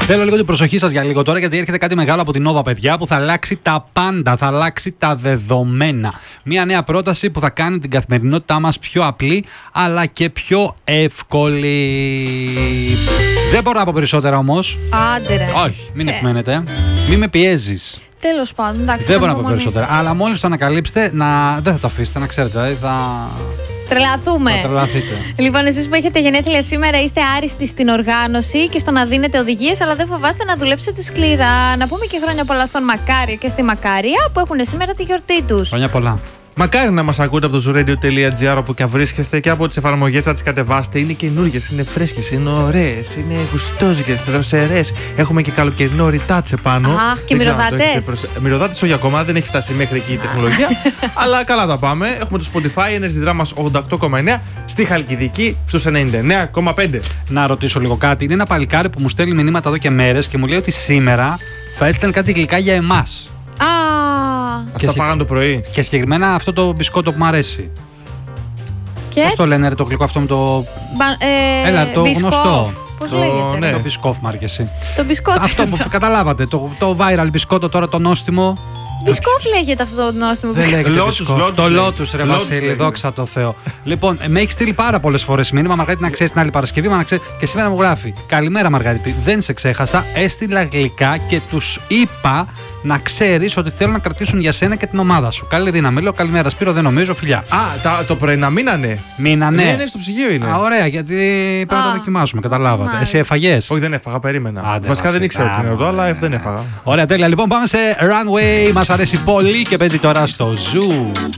Θέλω λίγο την προσοχή σας για λίγο τώρα, γιατί έρχεται κάτι μεγάλο από την Nova, παιδιά, που θα αλλάξει τα πάντα, θα αλλάξει τα δεδομένα. Μια νέα πρόταση που θα κάνει την καθημερινότητά μας πιο απλή, αλλά και πιο εύκολη. Δεν μπορώ να πω περισσότερα όμως. Άντε ρε. Όχι, μην επιμένετε. Μην με πιέζεις. Τέλος πάντων, εντάξει. Δεν μπορώ να πω περισσότερα. Αλλά μόλις το ανακαλύψετε, δεν θα το αφήσετε, να ξέρετε. Δηλαδή θα τρελαθούμε. Θα τρελαθείτε. Λοιπόν, εσείς που έχετε γενέθλια σήμερα είστε άριστοι στην οργάνωση και στο να δίνετε οδηγίες, αλλά δεν φοβάστε να δουλέψετε σκληρά. Να πούμε και χρόνια πολλά στον Μακάριο και στη Μακάρια που έχουν σήμερα τη γιορτή τους. Χρόνια πολλά. Μακάρι να μας ακούτε από το zooradio.gr όπου και αν βρίσκεστε και από τις εφαρμογές να τις κατεβάσετε. Είναι καινούργιες, είναι φρέσκες, είναι ωραίες, είναι γουστόζικες, δροσερές. Έχουμε και καλοκαιρινό ρητάτσε πάνω. Αχ, και μυρωδάτες. Μυρωδάτες όχι ακόμα, δεν έχει φτάσει μέχρι εκεί η τεχνολογία. Αλλά καλά τα πάμε. Έχουμε το Spotify, Energy Drama 88,9, στη Χαλκιδική στους 99,5. Να ρωτήσω λίγο κάτι. Είναι ένα παλικάρι που μου στέλνει μηνύματα εδώ και μέρες και μου λέει ότι σήμερα θα έστελνε κάτι γλυκά για εμάς. Αυτά φάγαν το πρωί. Και συγκεκριμένα αυτό το μπισκότο που μου αρέσει. Και? Πώς το λένε, το γλυκό αυτό με το. Έλα, το γνωστό. Πώς λέγεται? Ναι, το μπισκόφ μου άρκεσε. Το μπισκότο. Αυτό που καταλάβατε. Το viral μπισκότο τώρα, το νόστιμο. Μπισκόφ λέγεται αυτό το νόστιμο. Δεν λέγεται Lotus, το Lotus, ρε Βασίλη, δόξα τω Θεώ. Λοιπόν, με έχει στείλει πάρα πολλές φορές μήνυμα. Μαργαρίτη, να ξέρεις την άλλη Παρασκευή, και σήμερα μου γράφει: καλημέρα, Μαργαρίτη. Δεν σε ξέχασα. Έστειλα γλυκά και τους είπα να ξέρεις ότι θέλω να κρατήσουν για σένα και την ομάδα σου. Καλή δύναμη. Λέω καλημέρα, Σπύρο, δεν νομίζω, φιλιά. Το πρωί να μείνανε. Μείνανε. Ναι, στο ψυγείο είναι. Ωραία, γιατί πρέπει να το δοκιμάσουμε, καταλάβατε. Εσύ έφαγες? Όχι, δεν έφαγα, περίμενα. Βασικά δεν ήξερα τι είναι εδώ, αλλά δεν έφαγα. Ωραία, τέλεια. Λοιπόν, πάμε σε Runway. Μας αρέσει πολύ και παίζει τώρα στο Zoo.